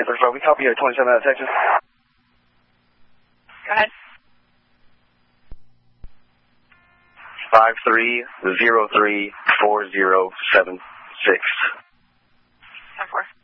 Panther 4, we copy you at 27 out of Texas. Go ahead. 53034076. 10-4.